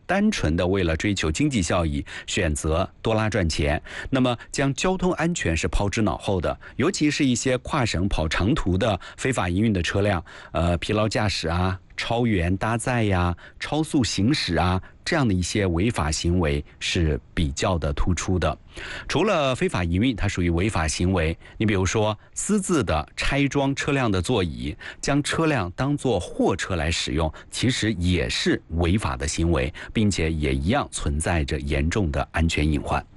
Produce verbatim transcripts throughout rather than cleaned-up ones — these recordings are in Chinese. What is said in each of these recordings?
单纯的为了追求经济效益，选择多拉赚钱，那么将交通安全是抛之脑后的。尤其是一些跨省跑长途的非法营运的车辆，呃，疲劳驾驶啊、超员搭载呀、超速行驶啊，这样的一些违法行为是比较的突出的。除了非法营运，它属于违法行为。你比如说私自的拆装车辆的座椅，将车辆当作货车来使用，其实也是违法的行为，并且也一样存在着严重的安全隐患。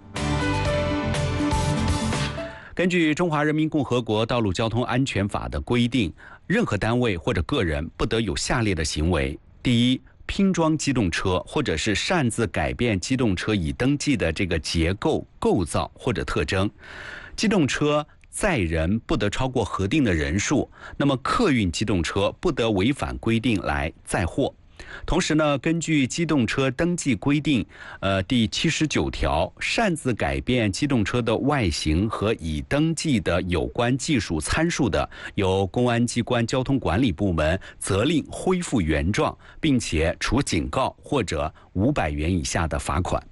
根据《中华人民共和国道路交通安全法》的规定，任何单位或者个人不得有下列的行为：第一，拼装机动车，或者是擅自改变机动车已登记的这个结构、构造或者特征。机动车载人不得超过核定的人数，那么客运机动车不得违反规定来载货。同时呢，根据机动车登记规定，呃，第七十九条，擅自改变机动车的外形和已登记的有关技术参数的，由公安机关交通管理部门责令恢复原状，并且处警告或者五百元以下的罚款。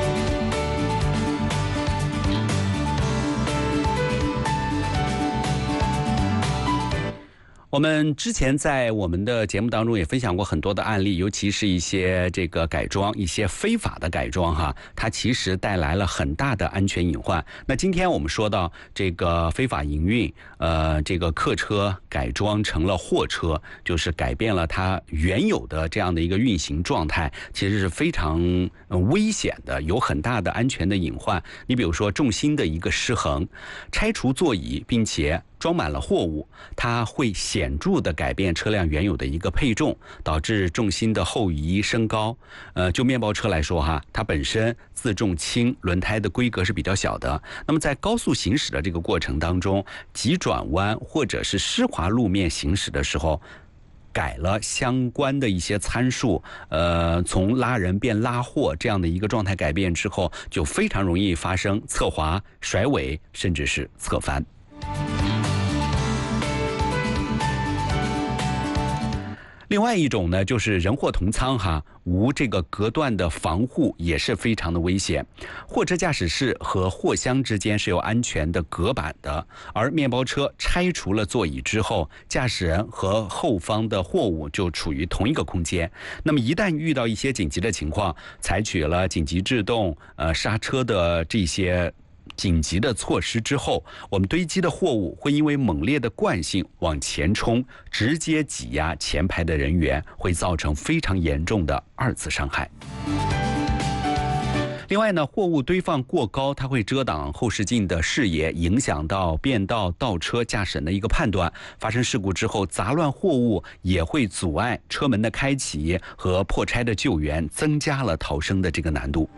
我们之前在我们的节目当中也分享过很多的案例，尤其是一些这个改装，一些非法的改装哈，它其实带来了很大的安全隐患。那今天我们说到这个非法营运，呃，这个客车改装成了货车，就是改变了它原有的这样的一个运行状态，其实是非常危险的，有很大的安全的隐患。你比如说重心的一个失衡，拆除座椅，并且装满了货物，它会显著的改变车辆原有的一个配重，导致重心的后移升高。呃，就面包车来说哈，它本身自重轻，轮胎的规格是比较小的。那么在高速行驶的这个过程当中，急转弯或者是湿滑路面行驶的时候，改了相关的一些参数，呃，从拉人变拉货这样的一个状态改变之后，就非常容易发生侧滑、甩尾，甚至是侧翻。另外一种呢，就是人货同舱哈，无这个隔断的防护也是非常的危险。货车驾驶室和货箱之间是有安全的隔板的，而面包车拆除了座椅之后，驾驶人和后方的货物就处于同一个空间。那么一旦遇到一些紧急的情况，采取了紧急制动、呃刹车的这些紧急的措施之后，我们堆积的货物会因为猛烈的惯性往前冲，直接挤压前排的人员，会造成非常严重的二次伤害。另外呢，货物堆放过高，它会遮挡后视镜的视野，影响到变道倒车驾驶人的一个判断。发生事故之后，杂乱货物也会阻碍车门的开启和破拆的救援，增加了逃生的这个难度。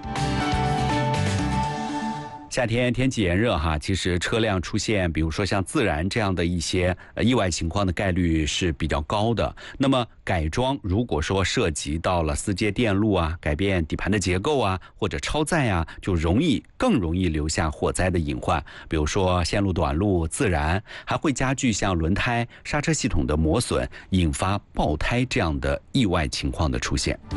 夏天天气炎热哈，其实车辆出现比如说像自燃这样的一些意外情况的概率是比较高的。那么改装如果说涉及到了四阶电路啊，改变底盘的结构啊，或者超载啊，就容易更容易留下火灾的隐患。比如说线路短路、自燃，还会加剧像轮胎、刹车系统的磨损，引发爆胎这样的意外情况的出现。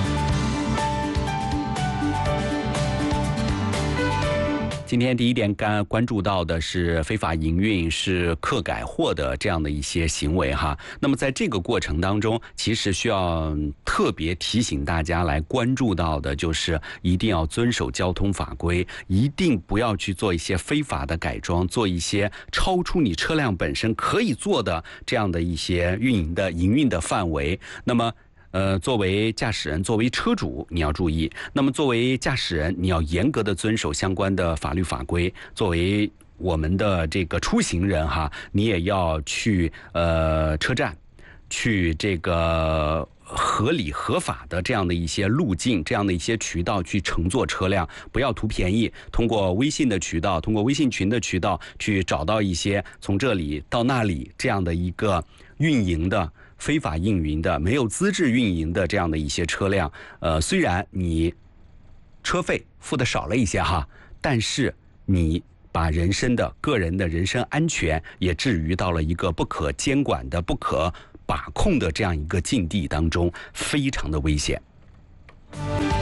今天第一点干关注到的是非法营运、是客改货的这样的一些行为哈。那么在这个过程当中，其实需要特别提醒大家来关注到的，就是一定要遵守交通法规，一定不要去做一些非法的改装，做一些超出你车辆本身可以做的这样的一些运营的营运的范围。那么呃，作为驾驶人，作为车主，你要注意。那么，作为驾驶人，你要严格的遵守相关的法律法规。作为我们的这个出行人哈，你也要去呃车站，去这个合理合法的这样的一些路径，这样的一些渠道去乘坐车辆，不要图便宜。通过微信的渠道，通过微信群的渠道，去找到一些从这里到那里这样的一个运营的。非法运营的、没有资质运营的这样的一些车辆，呃，虽然你车费付的少了一些哈，但是你把人身的、个人的人身安全也置于到了一个不可监管的、不可把控的这样一个境地当中，非常的危险。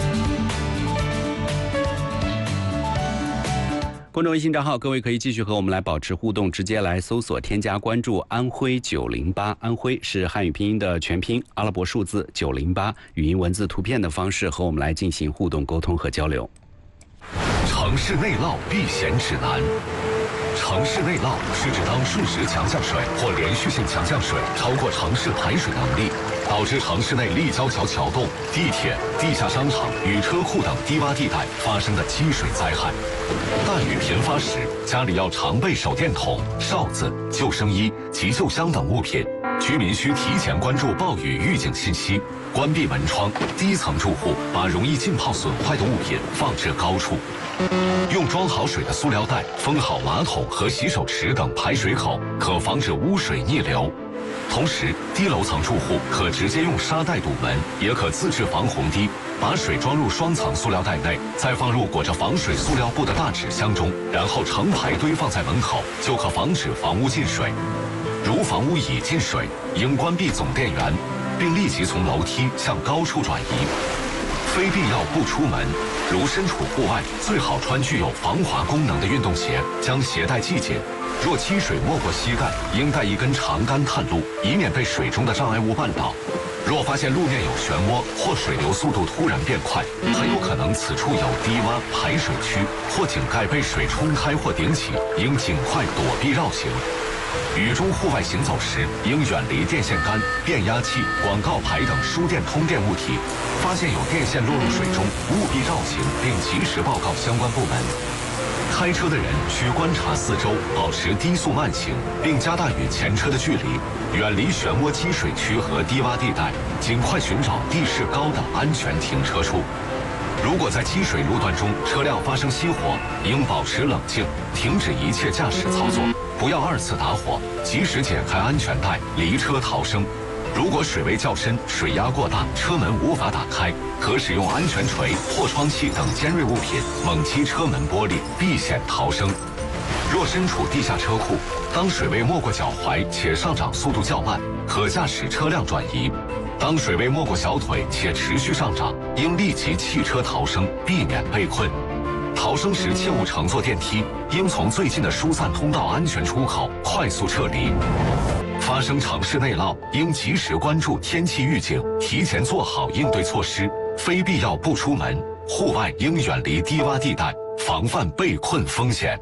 公众微信账号，各位可以继续和我们来保持互动，直接来搜索添加关注安徽九零八，安徽是汉语拼音的全拼，阿拉伯数字九零八，语音文字图片的方式和我们来进行互动沟通和交流。 城市内涝避险指南。城市内涝是指当瞬时强降水或连续性强降水超过城市排水能力，导致城市内立交桥桥洞、地铁、地下商场与车库等低洼地带发生的积水灾害。大雨频发时，家里要常备手电筒、哨子、救生衣、急救箱等物品。居民需提前关注暴雨预警信息，关闭门窗。低层住户把容易浸泡损坏的物品放置高处。用装好水的塑料袋封好马桶和洗手池等排水口，可防止污水逆流。同时，低楼层住户可直接用沙袋堵门，也可自制防洪堤，把水装入双层塑料袋内，再放入裹着防水塑料布的大纸箱中，然后成排堆放在门口，就可防止房屋进水。如房屋已进水，应关闭总电源，并立即从楼梯向高处转移。非必要不出门，如身处户外，最好穿具有防滑功能的运动鞋，将鞋带系紧。若积水没过膝盖，应带一根长杆探路，以免被水中的障碍物绊倒。若发现路面有漩涡或水流速度突然变快，很有可能此处有低洼排水区或井盖被水冲开或顶起，应尽快躲避绕行。雨中户外行走时，应远离电线杆、变压器、广告牌等输电通电物体。发现有电线落入水中，务必绕行，并及时报告相关部门。开车的人需观察四周，保持低速慢行，并加大与前车的距离，远离漩涡积水区和低洼地带，尽快寻找地势高的安全停车处。如果在积水路段中车辆发生熄火，应保持冷静，停止一切驾驶操作，不要二次打火，及时解开安全带，离车逃生。如果水位较深，水压过大，车门无法打开，可使用安全锤、破窗器等尖锐物品猛击车门玻璃，避险逃生。若身处地下车库，当水位没过脚踝且上涨速度较慢，可驾驶车辆转移。当水位没过小腿且持续上涨，应立即弃车逃生，避免被困。逃生时切勿乘坐电梯，应从最近的疏散通道安全出口快速撤离。发生城市内涝，应及时关注天气预警，提前做好应对措施，非必要不出门。户外应远离低洼地带，防范被困风险。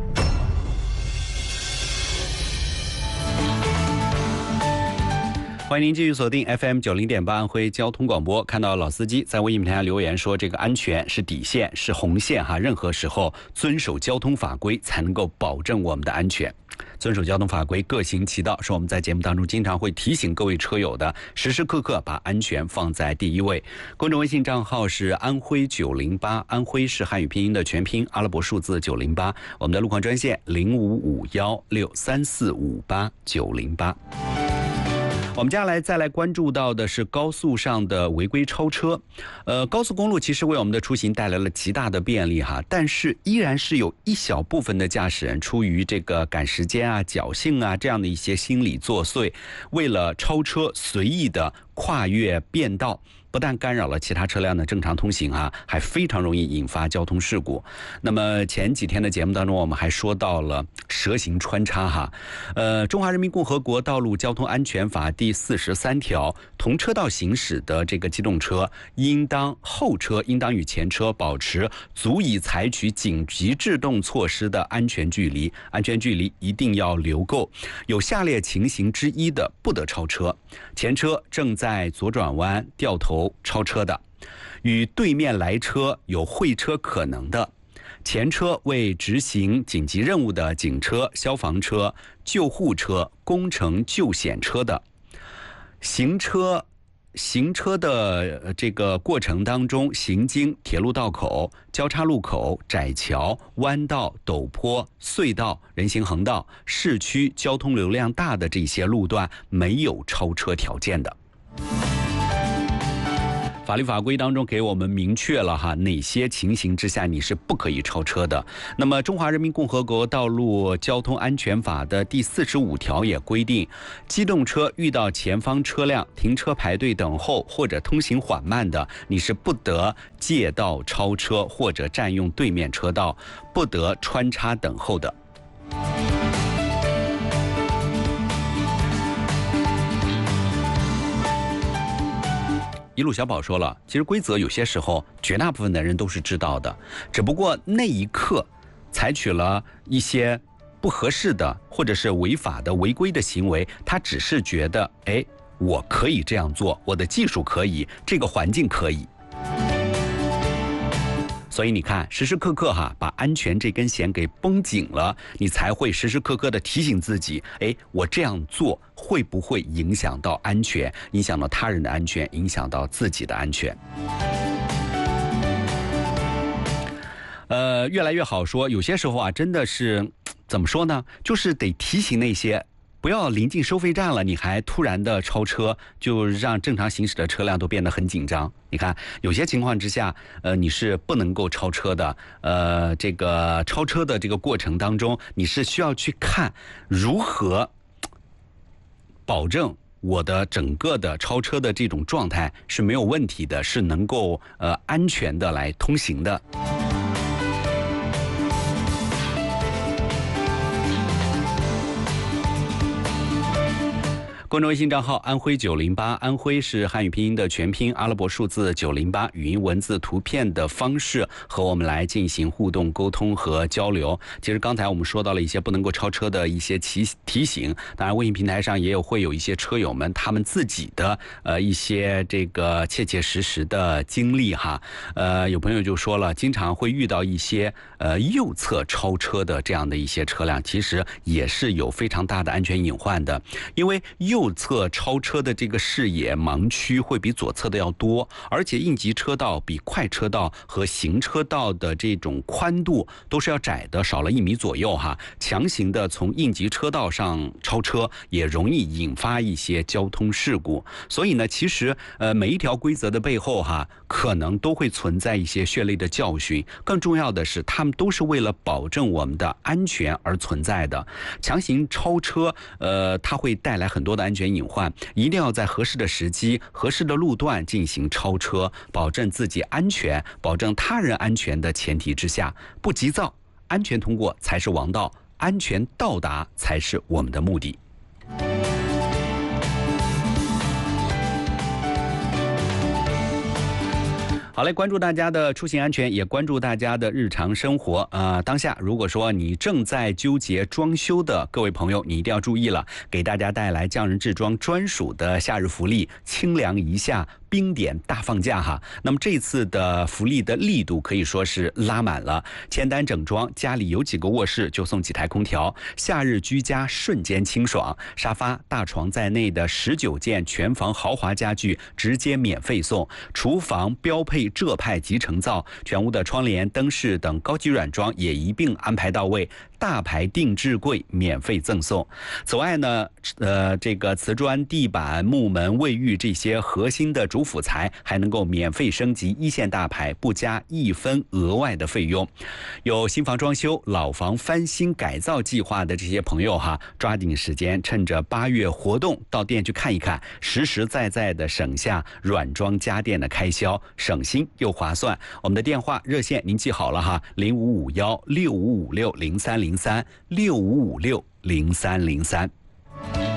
欢迎您继续锁定 F M 九零点八安徽交通广播。看到老司机在微信平台留言说，这个安全是底线，是红线哈，任何时候遵守交通法规才能够保证我们的安全。遵守交通法规，各行其道，是我们在节目当中经常会提醒各位车友的，时时刻刻把安全放在第一位。公众微信账号是安徽九零八，安徽是汉语拼音的全拼，阿拉伯数字九零八。我们的路况专线零五五幺六三四五八九零八。我们接下来再来关注到的是高速上的违规超车。呃，高速公路其实为我们的出行带来了极大的便利哈，但是依然是有一小部分的驾驶人出于这个赶时间啊、侥幸啊这样的一些心理作祟，为了超车随意的跨越变道，不但干扰了其他车辆的正常通行啊，还非常容易引发交通事故。那么前几天的节目当中，我们还说到了蛇形穿插哈，呃，中华人民共和国道路交通安全法第四十三条，同车道行驶的这个机动车，应当后车应当与前车保持足以采取紧急制动措施的安全距离，安全距离一定要留够。有下列情形之一的，不得超车：前车正在左转弯掉头超车的，与对面来车有会车可能的，前车为执行紧急任务的警车、消防车、救护车、工程救险车的，行车行车的这个过程当中，行经铁路道口、交叉路口、窄桥、弯道、陡坡、隧道、人行横道、市区交通流量大的这些路段没有超车条件的。 法律法规当中给我们明确了哈哪些情形之下你是不可以超车的。那么《中华人民共和国道路交通安全法》的第四十五条也规定，机动车遇到前方车辆停车排队等候或者通行缓慢的，你是不得借道超车或者占用对面车道，不得穿插等候的。一路小宝说了，其实规则有些时候绝大部分的人都是知道的，只不过那一刻采取了一些不合适的或者是违法的违规的行为，他只是觉得哎，我可以这样做，我的技术可以，这个环境可以。所以你看，时时刻刻哈，把安全这根弦给绷紧了，你才会时时刻刻的提醒自己，哎，我这样做会不会影响到安全，影响到他人的安全，影响到自己的安全。呃，越来越好说，有些时候啊，真的是怎么说呢，就是得提醒那些不要临近收费站了，你还突然的超车，就让正常行驶的车辆都变得很紧张。你看，有些情况之下，呃，你是不能够超车的。呃，这个超车的这个过程当中，你是需要去看如何保证我的整个的超车的这种状态是没有问题的，是能够呃安全的来通行的。公众微信账号安徽九零八，安徽是汉语拼音的全拼，阿拉伯数字九零八，语音文字图片的方式和我们来进行互动沟通和交流。其实刚才我们说到了一些不能够超车的一些提提醒，当然微信平台上也有会有一些车友们他们自己的呃一些这个切切实实的经历哈。呃，有朋友就说了，经常会遇到一些呃右侧超车的这样的一些车辆，其实也是有非常大的安全隐患的，因为右右侧超车的这个视野盲区会比左侧的要多，而且应急车道比快车道和行车道的这种宽度都是要窄的，少了一米左右哈。强行的从应急车道上超车，也容易引发一些交通事故。所以呢，其实呃每一条规则的背后哈，可能都会存在一些血泪的教训。更重要的是，他们都是为了保证我们的安全而存在的。强行超车，呃，它会带来很多的安全隐患，一定要在合适的时机、合适的路段进行超车，保证自己安全、保证他人安全的前提之下，不急躁，安全通过才是王道，安全到达才是我们的目的。好嘞，关注大家的出行安全，也关注大家的日常生活。呃，当下如果说你正在纠结装修的各位朋友，你一定要注意了，给大家带来匠人制装专属的夏日福利，清凉一夏冰点大放价哈。那么这次的福利的力度可以说是拉满了，签单整装，家里有几个卧室就送几台空调，夏日居家瞬间清爽，沙发、大床在内的十九件全房豪华家具直接免费送，厨房标配浙派集成灶，全屋的窗帘、灯饰等高级软装也一并安排到位，大牌定制柜免费赠送。此外呢，呃，这个瓷砖、地板、木门、卫浴这些核心的主辅材还能够免费升级一线大牌，不加一分额外的费用。有新房装修、老房翻新改造计划的这些朋友哈，抓紧时间，趁着八月活动到店去看一看，实实在在的省下软装家电的开销，省心又划算。我们的电话热线您记好了哈，零五五幺六五五六零三零三六五五六零三零三。